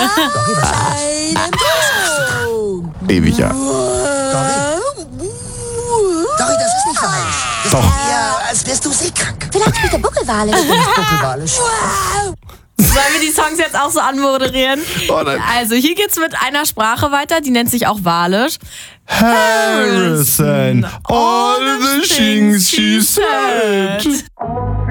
Ewig, ja. Dori, das ist nicht falsch. Das Doch. ist eher, als wärst du seekrank. Vielleicht spielt der Buckelwale. Buckelwale. Sollen wir die Songs jetzt auch so anmoderieren? Oh nein. Also hier geht's mit einer Sprache weiter, die nennt sich auch Walisch. Harrison, all the things she said.